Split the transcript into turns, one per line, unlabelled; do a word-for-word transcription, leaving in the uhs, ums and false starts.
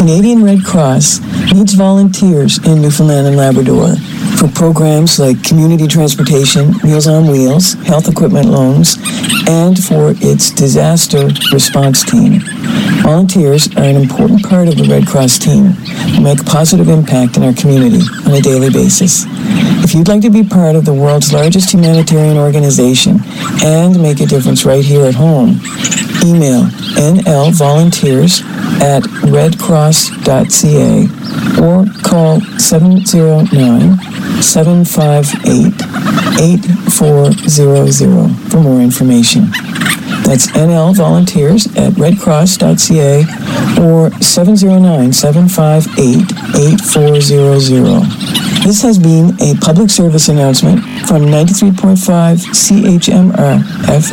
Canadian Red Cross needs volunteers in Newfoundland and Labrador for programs like community transportation, Meals on Wheels, health equipment loans, and for its disaster response team. Volunteers are an important part of the Red Cross team who make a positive impact in our community on a daily basis. If you'd like to be part of the world's largest humanitarian organization and make a difference right here at home, email nlvolunteers at redcross.ca or call seven zero nine, seven five eight, eight four zero zero for more information. That's nlvolunteers at redcross.ca or seven zero nine, seven five eight, eight four zero zero. This has been a public service announcement from ninety-three point five C H M R F